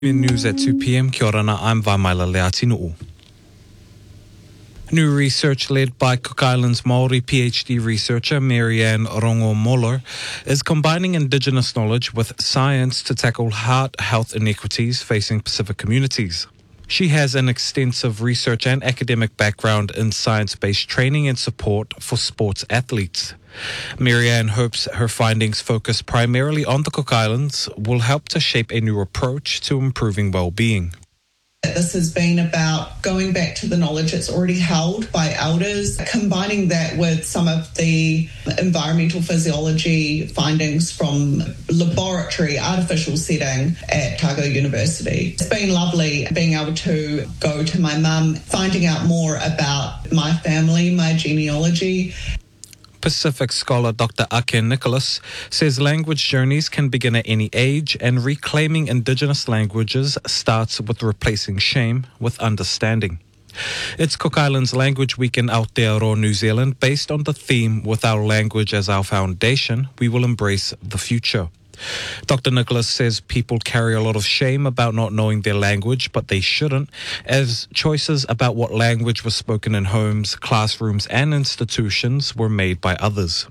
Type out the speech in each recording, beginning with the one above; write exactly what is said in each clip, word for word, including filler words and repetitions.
In news at two p.m. Kia ora, I'm Vaimaila Leatinu'u. New research led by Cook Islands Māori PhD researcher Marianne Rongo-Moller is combining Indigenous knowledge with science to tackle heart health inequities facing Pacific communities. She has an extensive research and academic background in science-based training and support for sports athletes. Marianne hopes her findings focus primarily on the Cook Islands will help to shape a new approach to improving well-being. This has been about going back to the knowledge that's already held by elders, combining that with some of the environmental physiology findings from laboratory artificial setting at Otago University. It's been lovely being able to go to my mum, finding out more about my family, my genealogy. Pacific scholar Doctor Ake Nicholas says language journeys can begin at any age, and reclaiming Indigenous languages starts with replacing shame with understanding. It's Cook Islands Language Week in Aotearoa, New Zealand, based on the theme, with our language as our foundation, we will embrace the future. Doctor Nicholas says people carry a lot of shame about not knowing their language, but they shouldn't, as choices about what language was spoken in homes, classrooms and institutions were made by others.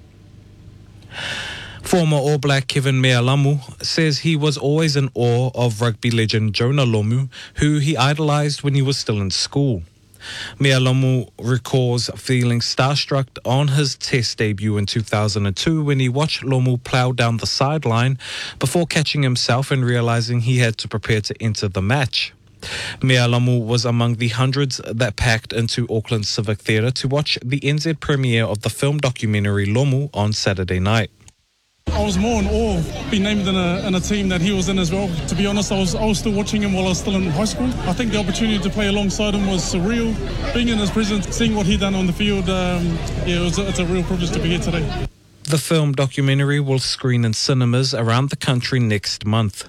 Former All Black Kevin Mealamu says he was always in awe of rugby legend Jonah Lomu, who he idolised when he was still in school. Mealamu recalls feeling starstruck on his Test debut in two thousand two when he watched Lomu plough down the sideline before catching himself and realising he had to prepare to enter the match. Mealamu was among the hundreds that packed into Auckland Civic Theatre to watch the N Z premiere of the film documentary Lomu on Saturday night. I was more in awe of being named in a, in a team that he was in as well. To be honest, I was, I was still watching him while I was still in high school. I think the opportunity to play alongside him was surreal. Being in his presence, seeing what he done on the field, um, yeah, it was a, it's a real privilege to be here today. The film documentary will screen in cinemas around the country next month.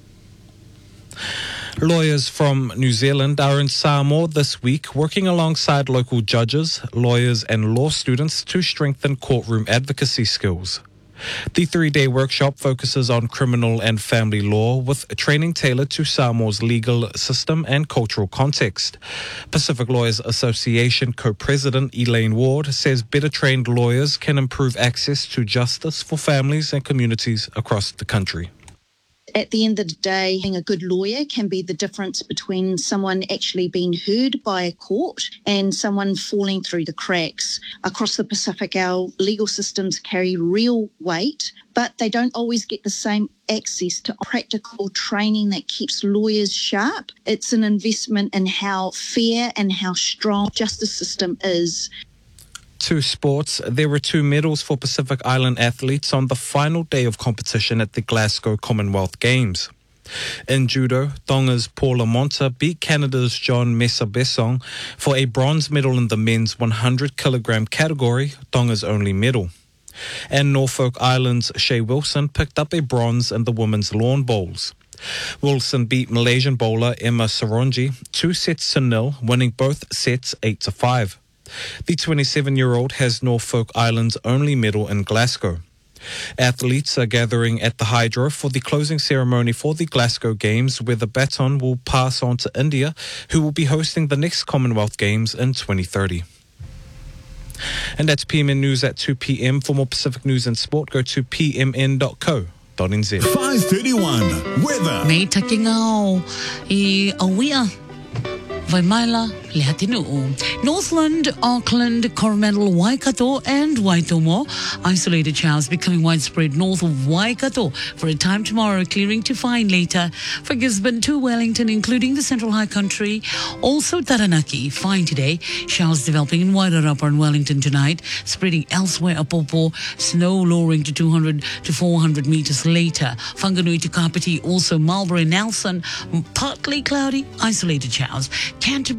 Lawyers from New Zealand are in Samoa this week working alongside local judges, lawyers and law students to strengthen courtroom advocacy skills. The three-day workshop focuses on criminal and family law with training tailored to Samoa's legal system and cultural context. Pacific Lawyers Association co-president Elaine Ward says better trained lawyers can improve access to justice for families and communities across the country. At the end of the day, being a good lawyer can be the difference between someone actually being heard by a court and someone falling through the cracks. Across the Pacific, our legal systems carry real weight, but they don't always get the same access to practical training that keeps lawyers sharp. It's an investment in how fair and how strong the justice system is. To sports, there were two medals for Pacific Island athletes on the final day of competition at the Glasgow Commonwealth Games. In judo, Tonga's Paula Monta beat Canada's John Mesa-Besong for a bronze medal in the men's one hundred kilogram category, Tonga's only medal. And Norfolk Island's Shea Wilson picked up a bronze in the women's lawn bowls. Wilson beat Malaysian bowler Emma Sarongi two sets to nil, winning both sets eight to five. The twenty-seven-year-old has Norfolk Island's only medal in Glasgow. Athletes are gathering at the Hydro for the closing ceremony for the Glasgow Games, where the baton will pass on to India, who will be hosting the next Commonwealth Games in twenty thirty. And that's P M N News at two p.m. For more Pacific news and sport, go to p m n dot co dot n z. five thirty-one weather. Mei take ngau I awia. Vaimaila Leatinu'u. Northland, Auckland, Coromandel, Waikato and Waitomo. Isolated showers becoming widespread north of Waikato for a time tomorrow, clearing to fine later. For Gisborne to Wellington, including the Central High Country. Also Taranaki, fine today. Showers developing in Wairarapa and Wellington tonight, spreading elsewhere Apopo. Snow lowering to two hundred to four hundred metres later. Whanganui to Kapiti, also Marlborough, Nelson, partly cloudy, isolated showers. Canterbury, keep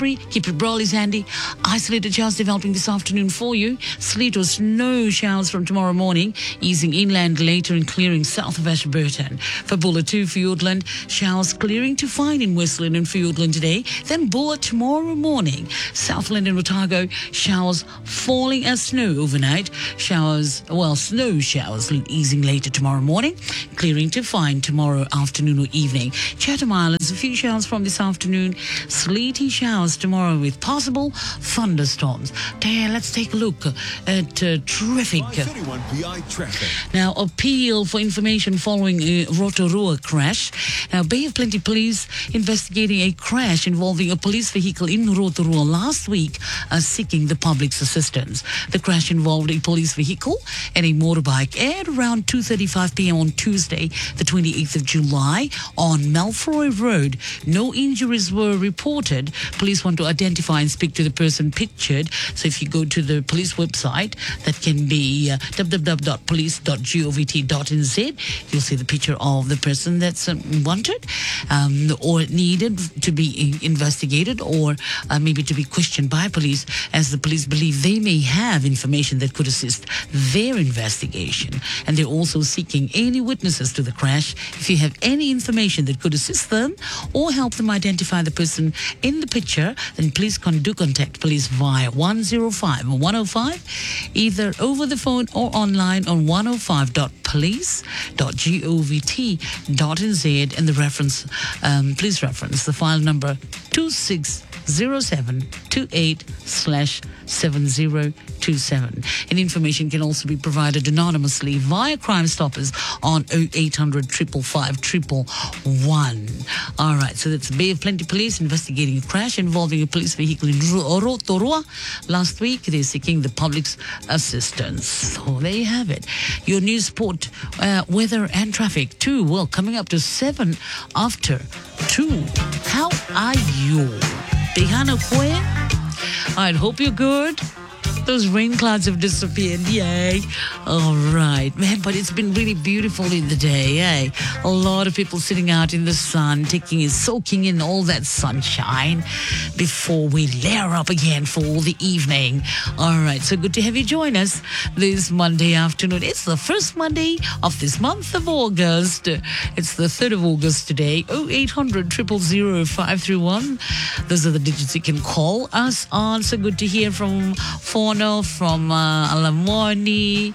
Brawley's handy. Isolated showers developing this afternoon for you. Sleet or snow showers from tomorrow morning, easing inland later and clearing south of Ashburton. For Bulla to Fiordland, showers clearing to fine in Westland and Fiordland today. Then Bulla tomorrow morning. Southland and Otago, showers falling as snow overnight. Showers, well, snow showers easing later tomorrow morning. Clearing to fine tomorrow afternoon or evening. Chatham Islands, a few showers from this afternoon. Sleety showers tomorrow with possible thunderstorms. There, let's take a look at uh, traffic. thirty-one P I traffic. Now, appeal for information following a Rotorua crash. Now, Bay of Plenty Police investigating a crash involving a police vehicle in Rotorua last week, uh, seeking the public's assistance. The crash involved a police vehicle and a motorbike at around two thirty-five p.m. on Tuesday, the twenty-eighth of July, on Malfroy Road. No injuries were reported. Police want to identify and speak to the person pictured. So if you go to the police website, that can be uh, w w w dot police dot govt dot n z, you'll see the picture of the person that's um, wanted um, or needed to be investigated, or uh, maybe to be questioned by police, as the police believe they may have information that could assist their investigation. And they're also seeking any witnesses to the crash. If you have any information that could assist them or help them identify the person in the picture, then please con- do contact police via one oh five or one oh five, either over the phone or online on one oh five dot police dot govt dot n z, and the reference, um, please reference the file number two six zero seven two eight slash seven zero two seven. And information can also be provided anonymously via Crime Stoppers on oh eight hundred, five five five, one one one. All right, so that's Bay of Plenty Police investigating a crash involving a police vehicle in Rotorua last week. They're seeking the public's assistance. So there you have it. Your news, sport, uh, weather and traffic too. Well, coming up to seven after two. How are you? Tehana Kwe? I hope you're good. Those rain clouds have disappeared. Yay. All right. Man, but it's been really beautiful in the day, eh? A lot of people sitting out in the sun, taking in, soaking in all that sunshine before we layer up again for the evening. All right. So good to have you join us this Monday afternoon. It's the first Monday of this month of August. It's the third of August today. oh eight hundred, zero zero zero, five three one. Those are the digits you can call us on. So good to hear from Fawn, from uh, Alamoni,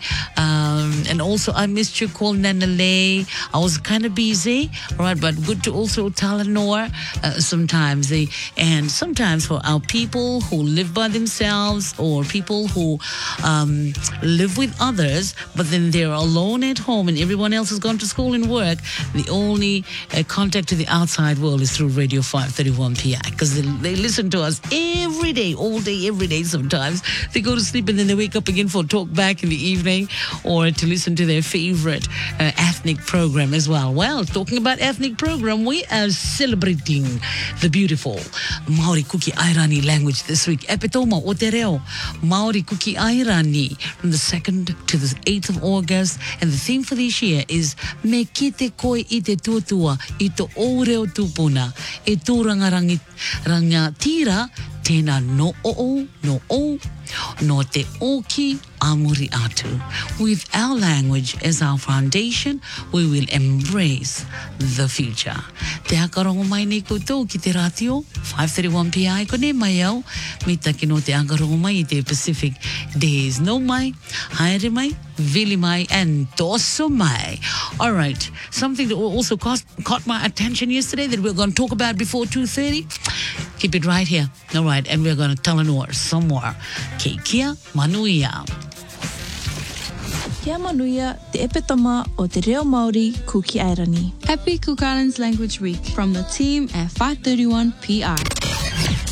um, and also I missed your call, Nanale. I was kind of busy, all right, but good to also Talanoa uh, sometimes. They, and sometimes for our people who live by themselves, or people who um, live with others, but then they're alone at home and everyone else has gone to school and work, the only uh, contact to the outside world is through Radio five thirty-one P I, because they, they listen to us every day, all day, every day sometimes. They go to sleep and then they wake up again for talk back in the evening, or to listen to their favorite uh, ethnic program as well. Well, talking about ethnic program, we are celebrating the beautiful Maori Kuki Airani language this week. Epitoma o te reo, Maori Kuki Airani, from the second to the eighth of August. And the theme for this year is Me kite koi I te tuatua, I to o reo tupuna, e tū rangarangi ranga tira, tēnā no o no o, no te oki amuri atu. With our language as our foundation, we will embrace the future. Te akarongo mai nei koutou ki te ratio, five thirty-one P I, ko ne mai au, me taki no te akarongo mai I te Pacific Days. No mai, haere mai, vili mai, and toso mai. All right, something that also caught, caught my attention yesterday that we're going to talk about before two thirty. Keep it right here. All right, and we're going to tell more some more. Ke kia manuia. Kia manuia, te epetama o te reo Māori Kuki Airani. Happy Cook Islands Language Week from the team at five thirty-one P I.